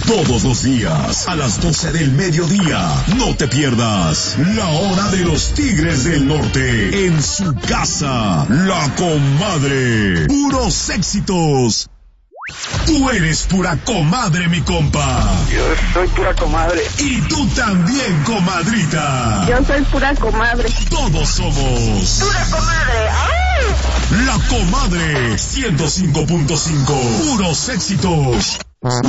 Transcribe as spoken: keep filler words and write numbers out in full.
Todos los días, a las doce del mediodía, no te pierdas La Hora de los Tigres del Norte, en su casa, La Comadre. Puros éxitos. Tú eres pura comadre, mi compa. Yo soy pura comadre. Y tú también, comadrita. Yo soy pura comadre. Todos somos pura comadre. ¡Ay! La Comadre, ciento cinco punto cinco. Puros éxitos.